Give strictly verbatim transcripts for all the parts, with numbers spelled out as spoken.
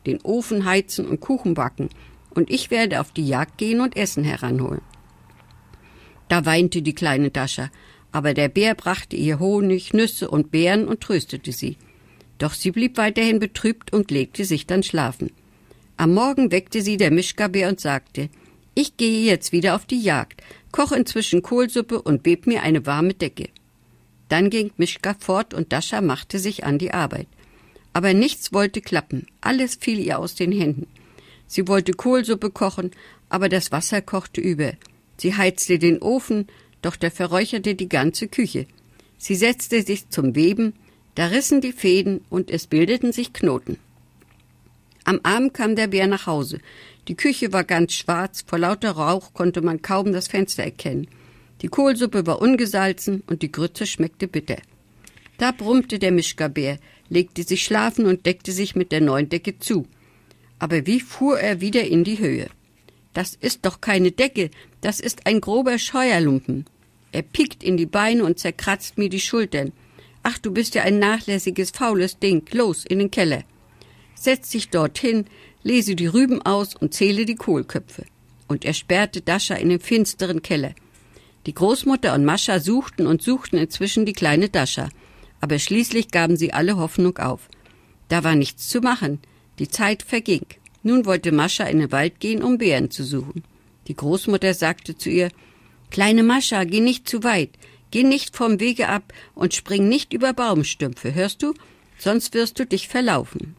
den Ofen heizen und Kuchen backen, und ich werde auf die Jagd gehen und Essen heranholen. Da weinte die kleine Dascha, aber der Bär brachte ihr Honig, Nüsse und Beeren und tröstete sie. Doch sie blieb weiterhin betrübt und legte sich dann schlafen. Am Morgen weckte sie der Mischka-Bär und sagte: »Ich gehe jetzt wieder auf die Jagd, koche inzwischen Kohlsuppe und web mir eine warme Decke.« Dann ging Mischka fort und Dascha machte sich an die Arbeit. Aber nichts wollte klappen, alles fiel ihr aus den Händen. Sie wollte Kohlsuppe kochen, aber das Wasser kochte über. Sie heizte den Ofen, doch der verräucherte die ganze Küche. Sie setzte sich zum Weben, da rissen die Fäden und es bildeten sich Knoten. Am Abend kam der Bär nach Hause. Die Küche war ganz schwarz, vor lauter Rauch konnte man kaum das Fenster erkennen. Die Kohlsuppe war ungesalzen und die Grütze schmeckte bitter. Da brummte der Mischka-Bär, legte sich schlafen und deckte sich mit der neuen Decke zu. Aber wie fuhr er wieder in die Höhe? »Das ist doch keine Decke, das ist ein grober Scheuerlumpen. Er piekt in die Beine und zerkratzt mir die Schultern. Ach, du bist ja ein nachlässiges, faules Ding, los, in den Keller. Setz dich dorthin, lese die Rüben aus und zähle die Kohlköpfe.« Und er sperrte Dascha in den finsteren Keller. Die Großmutter und Mascha suchten und suchten inzwischen die kleine Dascha, aber schließlich gaben sie alle Hoffnung auf. Da war nichts zu machen, die Zeit verging. Nun wollte Mascha in den Wald gehen, um Beeren zu suchen. Die Großmutter sagte zu ihr: »Kleine Mascha, geh nicht zu weit, geh nicht vom Wege ab und spring nicht über Baumstümpfe, hörst du? Sonst wirst du dich verlaufen.«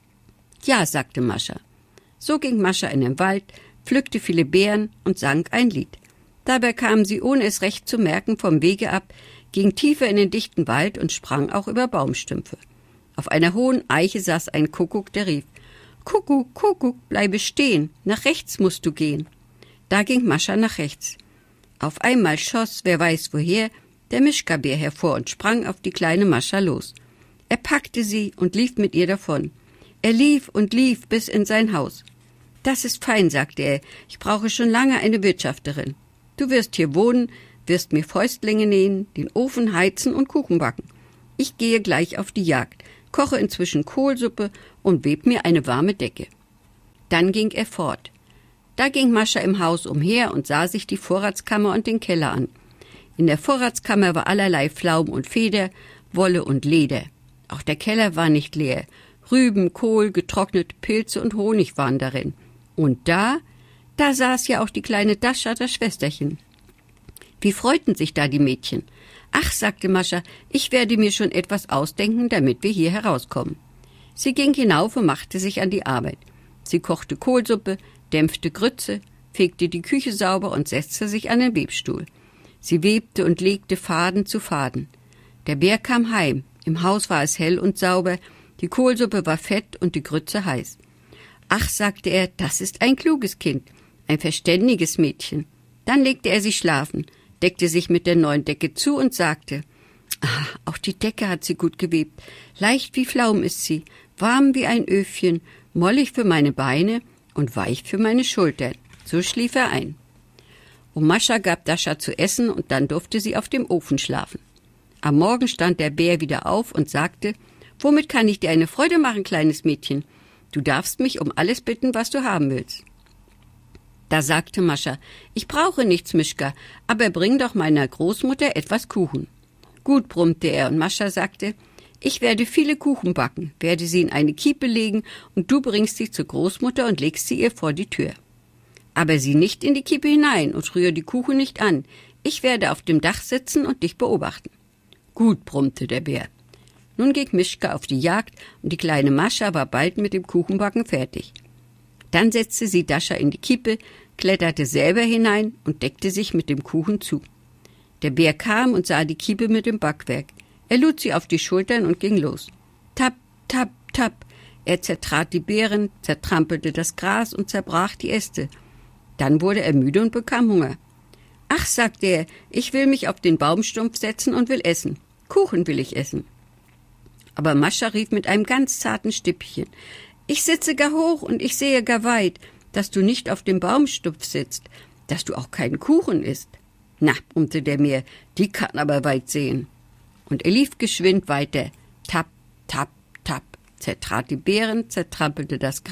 »Ja«, sagte Mascha. So ging Mascha in den Wald, pflückte viele Beeren und sang ein Lied. Dabei kam sie, ohne es recht zu merken, vom Wege ab, ging tiefer in den dichten Wald und sprang auch über Baumstümpfe. Auf einer hohen Eiche saß ein Kuckuck, der rief: »Kuckuck, Kuckuck, bleibe stehen, nach rechts musst du gehen.« Da ging Mascha nach rechts. Auf einmal schoss, wer weiß woher, der Mischka-Bär hervor und sprang auf die kleine Mascha los. Er packte sie und lief mit ihr davon. Er lief und lief bis in sein Haus. »Das ist fein«, sagte er, »ich brauche schon lange eine Wirtschafterin. Du wirst hier wohnen, wirst mir Fäustlinge nähen, den Ofen heizen und Kuchen backen. Ich gehe gleich auf die Jagd, koche inzwischen Kohlsuppe und web mir eine warme Decke.« Dann ging er fort. Da ging Mascha im Haus umher und sah sich die Vorratskammer und den Keller an. In der Vorratskammer war allerlei Pflaumen und Feder, Wolle und Leder. Auch der Keller war nicht leer. Rüben, Kohl, getrocknete Pilze und Honig waren darin. Und da, da saß ja auch die kleine Dascha, das Schwesterchen. Wie freuten sich da die Mädchen. »Ach«, sagte Mascha, »ich werde mir schon etwas ausdenken, damit wir hier herauskommen.« Sie ging hinauf und machte sich an die Arbeit. Sie kochte Kohlsuppe, dämpfte Grütze, fegte die Küche sauber und setzte sich an den Webstuhl. Sie webte und legte Faden zu Faden. Der Bär kam heim. Im Haus war es hell und sauber, die Kohlsuppe war fett und die Grütze heiß. »Ach«, sagte er, »das ist ein kluges Kind, ein verständiges Mädchen.« Dann legte er sich schlafen, deckte sich mit der neuen Decke zu und sagte: »Ah, auch die Decke hat sie gut gewebt. Leicht wie Pflaum ist sie, warm wie ein Öfchen, mollig für meine Beine und weich für meine Schultern.« So schlief er ein. Und Mascha gab Dascha zu essen und dann durfte sie auf dem Ofen schlafen. Am Morgen stand der Bär wieder auf und sagte: »Womit kann ich dir eine Freude machen, kleines Mädchen? Du darfst mich um alles bitten, was du haben willst.« Da sagte Mascha: »Ich brauche nichts, Mischka, aber bring doch meiner Großmutter etwas Kuchen.« »Gut«, brummte er, und Mascha sagte: »Ich werde viele Kuchen backen, werde sie in eine Kiepe legen und du bringst sie zur Großmutter und legst sie ihr vor die Tür. Aber sieh nicht in die Kiepe hinein und rühre die Kuchen nicht an. Ich werde auf dem Dach sitzen und dich beobachten.« »Gut«, brummte der Bär. Nun ging Mischka auf die Jagd und die kleine Mascha war bald mit dem Kuchenbacken fertig. Dann setzte sie Dascha in die Kiepe, kletterte selber hinein und deckte sich mit dem Kuchen zu. Der Bär kam und sah die Kiepe mit dem Backwerk. Er lud sie auf die Schultern und ging los. Tapp, tapp, tapp. Er zertrat die Beeren, zertrampelte das Gras und zerbrach die Äste. Dann wurde er müde und bekam Hunger. »Ach«, sagte er, »ich will mich auf den Baumstumpf setzen und will essen. Kuchen will ich essen.« Aber Mascha rief mit einem ganz zarten Stippchen: »Ich sitze gar hoch und ich sehe gar weit, dass du nicht auf dem Baumstumpf sitzt, dass du auch keinen Kuchen isst.« »Na«, brummte der Bär, »die kann aber weit sehen.« Und er lief geschwind weiter. Tapp, tapp, tapp, zertrat die Beeren, zertrampelte das